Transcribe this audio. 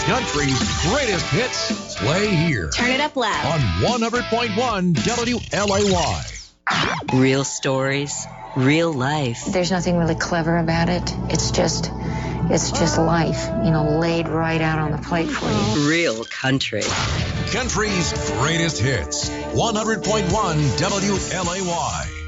Country's greatest hits play here Turn it up loud. on 100.1 WLAY. Real stories, real life. There's nothing really clever about it. It's just life, laid right out on the plate for you. Real country. Country's greatest hits, 100.1 WLAY.